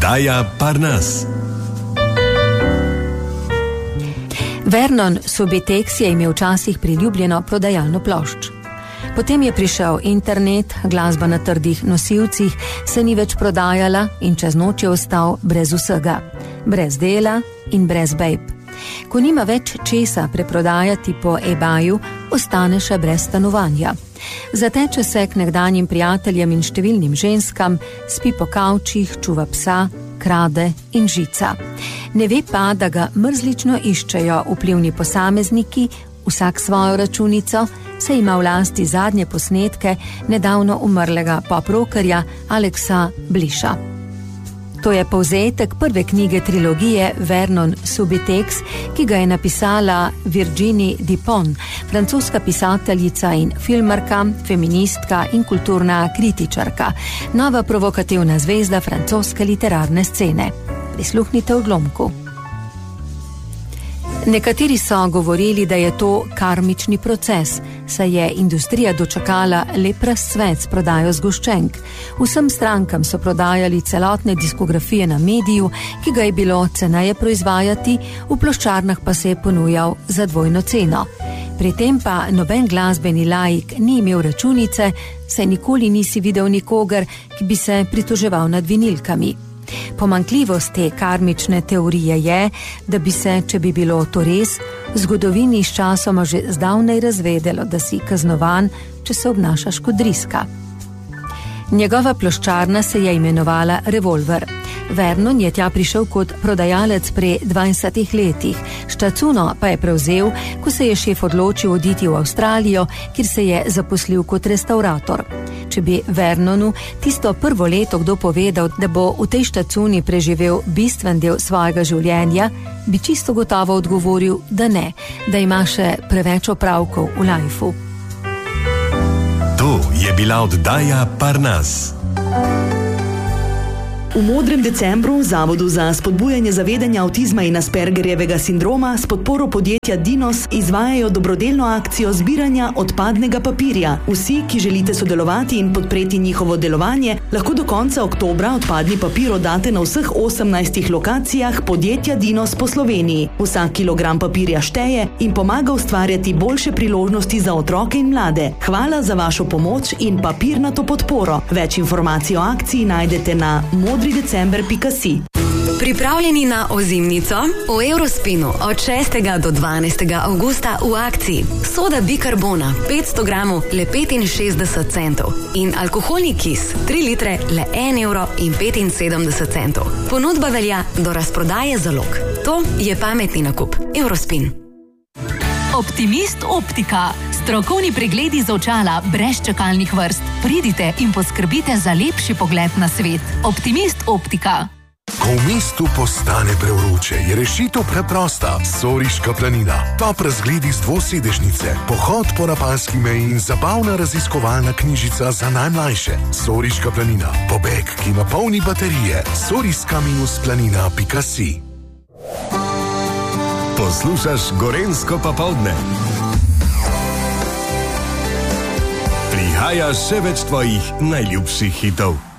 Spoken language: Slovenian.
Oddaja Parnas. Vernon Subutex je imel včasih priljubljeno prodajalno plošč. Potem je prišel internet, glasba na trdih nosilcih se ni več prodajala in čez noč je ostal brez vsega. Brez dela in brez babe. Ko nima več česa preprodajati po eBayu, ostane še brez stanovanja. Zateče se k nekdanjim prijateljem in številnim ženskam, spi po kavčih, čuva psa, krade in žica. Ne ve pa, da ga mrzlično iščejo vplivni posamezniki, vsak svojo računico, se ima v lasti zadnje posnetke nedavno umrlega pop-rockerja Alexa Blisha. To je povzetek prve knjige trilogije Vernon Subutex, ki ga je napisala Virginie Dupont, francoska pisateljica in filmarka, feministka in kulturna kritičarka, nova provokativna zvezda francoske literarne scene. Prisluhnite odlomku. Nekateri so govorili, da je to karmični proces, saj je industrija dočakala lep razcvet s prodajo zgoščenk. Vsem strankam so prodajali celotne diskografije na mediju, ki ga je bilo ceneje proizvajati, v ploščarnah pa se je ponujal za dvojno ceno. Pri tem pa noben glasbeni laik ni imel računice, saj nikoli nisi videl nikogar, ki bi se pritoževal nad vinilkami. Pomanjkljivost te karmične teorije je, da bi se, če bi bilo to res, v zgodovini s časoma že zdavnaj razvedelo, da si kaznovan, če se obnašaš kot driska. Njegova ploščarna se je imenovala Revolver. Vernon je tja prišel kot prodajalec pri 20 letih, štacuno pa je prevzel, ko se je šef odločil oditi v Avstralijo, kjer se je zaposlil kot restaurator. Če bi Vernonu tisto prvo leto kdo povedal, da bo v tej štacuni preživel bistven del svojega življenja, bi čisto gotovo odgovoril, da ne, da ima še preveč opravkov v lajfu. To je bila oddaja Parnas. V Modrem decembru v Zavodu za spodbujanje zavedanja avtizma in Aspergerjevega sindroma s podporo podjetja Dinos izvajajo dobrodelno akcijo zbiranja odpadnega papirja. Vsi, ki želite sodelovati in podpreti njihovo delovanje, lahko do konca oktobra odpadni papir oddate na vseh 18 lokacijah podjetja Dinos po Sloveniji. Vsak kilogram papirja šteje in pomaga ustvarjati boljše priložnosti za otroke in mlade. Hvala za vašo pomoč in papirnato podporo. Več informacij o akciji najdete na modridecember.si. Pripravljeni na ozimnico? V Eurospinu od 6. do 12. avgusta v akciji soda bikarbona 500 gramov le 65 centov in alkoholni kis 3 litre le 1,75 €. Ponudba velja do razprodaje zalog. To je pametni nakup. Eurospin. Optimist Optika. Strokovni pregledi za očala brez čakalnih vrst. Pridite in poskrbite za lepši pogled na svet. Optimist Optika. Ko v mestu postane prevroče, je rešitev preprosta. Soriška planina. Top razgledi z dvosedežnice, pohod po Rapalski meji in zabavna raziskovalna knjižica za najmlajše. Soriška planina. Pobeg, ki napolni baterije. soriska-planina.si. Poslušaš Gorenjsko popoldne. Prihaja še več tvojih najljubših hitov.